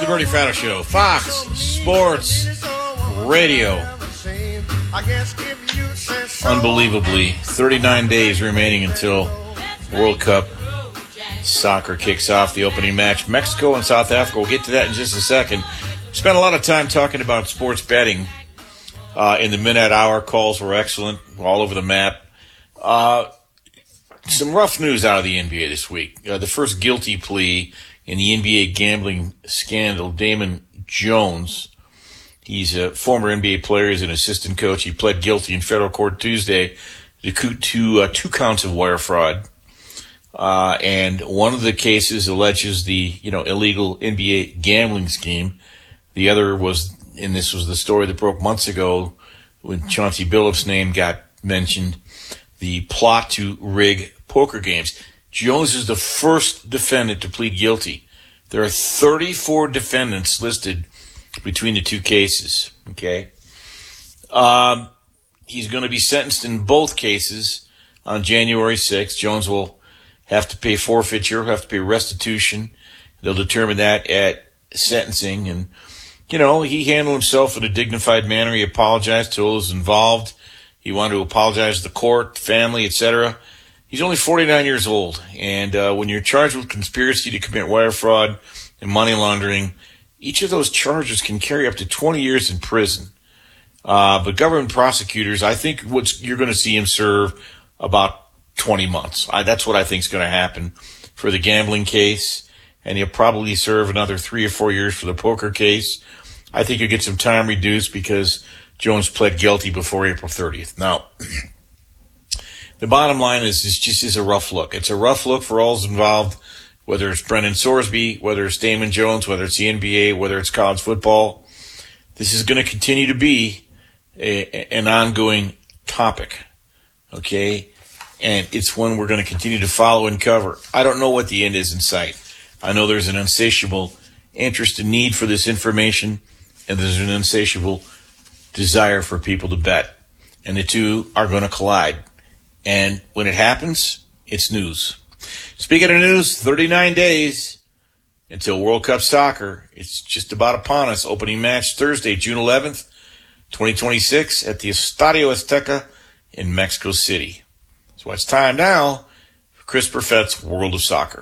the Bernie Fratto Show, Fox Sports Radio. Unbelievably, 39 days remaining until World Cup soccer kicks off, the opening match. Mexico and South Africa. We'll get to that in just a second. Spent a lot of time talking about sports betting in the minute hour. Calls were excellent, all over the map. Some rough news out of the NBA this week. The first guilty plea in the NBA gambling scandal, Damon Jones. He's a former NBA player. He's an assistant coach. He pled guilty in federal court Tuesday to two counts of wire fraud. And one of the cases alleges the, illegal NBA gambling scheme. The other was, and this was the story that broke months ago when Chauncey Billups' name got mentioned, the plot to rig poker games. Jones is the first defendant to plead guilty. There are 34 defendants listed between the two cases, okay? He's going to be sentenced in both cases on January 6th. Jones will have to pay forfeiture, have to pay restitution. They'll determine that at sentencing. And, he handled himself in a dignified manner. He apologized to those involved. He wanted to apologize to the court, family, etc. He's only 49 years old, and when you're charged with conspiracy to commit wire fraud and money laundering, each of those charges can carry up to 20 years in prison. But government prosecutors, I think you're going to see him serve about 20 months. That's what I think is going to happen for the gambling case, and he'll probably serve another 3 or 4 years for the poker case. I think he'll get some time reduced because Jones pled guilty before April 30th. Now, the bottom line is this just is a rough look. It's a rough look for all involved, whether it's Brendan Sorsby, whether it's Damon Jones, whether it's the NBA, whether it's college football. This is going to continue to be an ongoing topic, okay? And it's one we're going to continue to follow and cover. I don't know what the end is in sight. I know there's an insatiable interest and need for this information, and there's an insatiable desire for people to bet. And the two are going to collide. And when it happens, it's news. Speaking of news, 39 days until World Cup soccer. It's just about upon us. Opening match Thursday, June 11th, 2026 at the Estadio Azteca in Mexico City. So it's time now for Chris Perfett's World of Soccer.